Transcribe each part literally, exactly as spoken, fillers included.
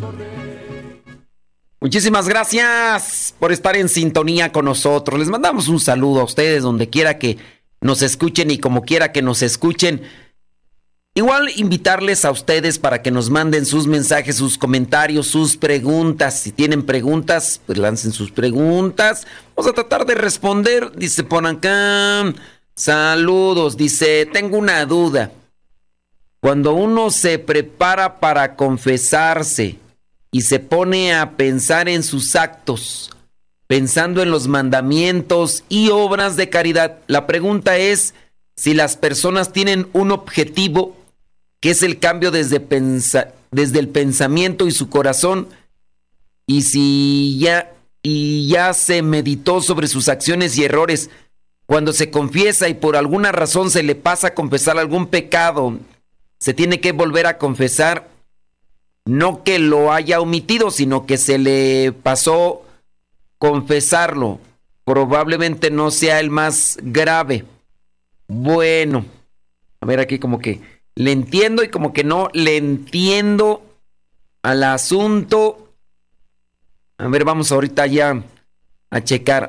Muchísimas gracias por estar en sintonía con nosotros. Les mandamos un saludo a ustedes donde quiera que nos escuchen y como quiera que nos escuchen. Igual invitarles a ustedes para que nos manden sus mensajes, sus comentarios, sus preguntas. Si tienen preguntas, pues lancen sus preguntas. Vamos a tratar de responder. Dice por acá, saludos. Dice, tengo una duda. Cuando uno se prepara para confesarse y se pone a pensar en sus actos, pensando en los mandamientos y obras de caridad, la pregunta es si las personas tienen un objetivo que es el cambio desde, pensa, desde el pensamiento y su corazón, y si ya, y ya se meditó sobre sus acciones y errores. Cuando se confiesa y por alguna razón se le pasa a confesar algún pecado, se tiene que volver a confesar, no que lo haya omitido, sino que se le pasó confesarlo. Probablemente no sea el más grave. Bueno, a ver aquí como que le entiendo y como que no le entiendo al asunto. A ver, vamos ahorita ya a checar.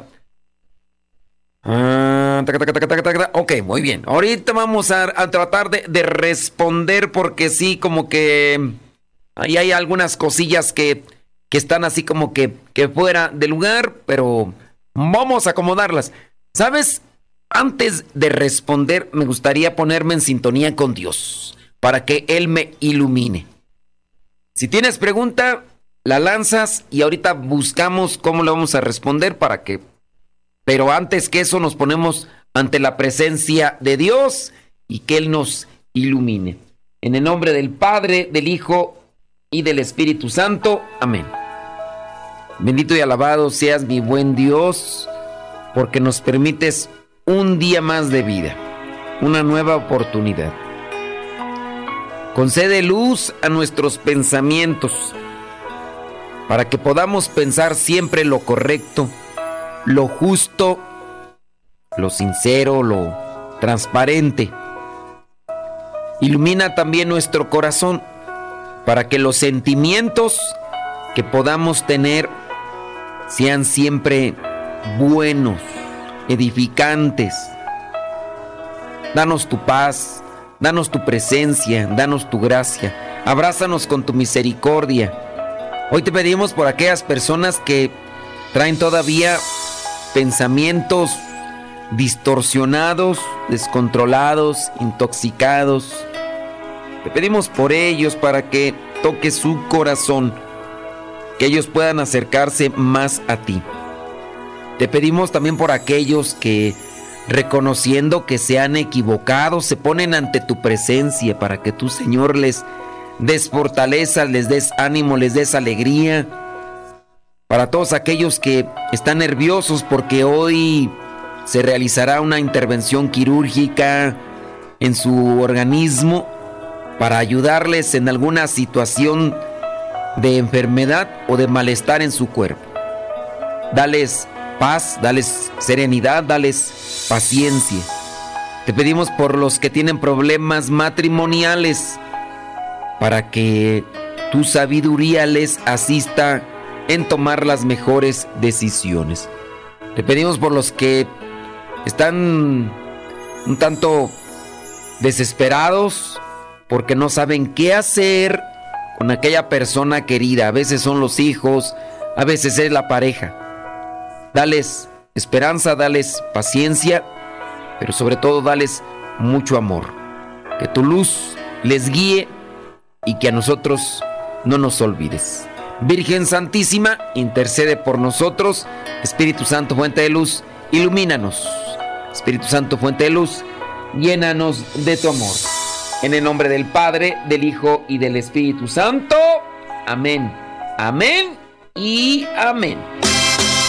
Ah, taca, taca, taca, taca, taca. Ok, muy bien. Ahorita vamos a, a tratar de, de responder porque sí, como que ahí hay algunas cosillas que, que están así como que, que fuera de lugar, pero vamos a acomodarlas. ¿Sabes? Antes de responder, me gustaría ponerme en sintonía con Dios para que Él me ilumine. Si tienes pregunta, la lanzas y ahorita buscamos cómo le vamos a responder para que... Pero antes que eso nos ponemos ante la presencia de Dios y que Él nos ilumine. En el nombre del Padre, del Hijo y del Espíritu Santo. Amén. Bendito y alabado seas mi buen Dios, porque nos permites un día más de vida, una nueva oportunidad. Concede luz a nuestros pensamientos para que podamos pensar siempre lo correcto, lo justo, lo sincero, lo transparente. Ilumina también nuestro corazón para que los sentimientos que podamos tener sean siempre buenos, edificantes. Danos tu paz, danos tu presencia, danos tu gracia. Abrázanos con tu misericordia. Hoy te pedimos por aquellas personas que traen todavía pensamientos distorsionados, descontrolados, intoxicados. Te pedimos por ellos para que toques su corazón, que ellos puedan acercarse más a ti. Te pedimos también por aquellos que, reconociendo que se han equivocado, se ponen ante tu presencia para que tú, Señor, les des fortaleza, les des ánimo, les des alegría. Para todos aquellos que están nerviosos porque hoy se realizará una intervención quirúrgica en su organismo para ayudarles en alguna situación de enfermedad o de malestar en su cuerpo. Dales paz, dales serenidad, dales paciencia. Te pedimos por los que tienen problemas matrimoniales, para que tu sabiduría les asista en tomar las mejores decisiones. Te pedimos por los que están un tanto desesperados porque no saben qué hacer con aquella persona querida. A veces son los hijos, a veces es la pareja. Dales esperanza, dales paciencia, pero sobre todo dales mucho amor. Que tu luz les guíe y que a nosotros no nos olvides. Virgen Santísima, intercede por nosotros. Espíritu Santo, fuente de luz, ilumínanos. Espíritu Santo, fuente de luz, llénanos de tu amor. En el nombre del Padre, del Hijo y del Espíritu Santo. Amén. Amén y amén.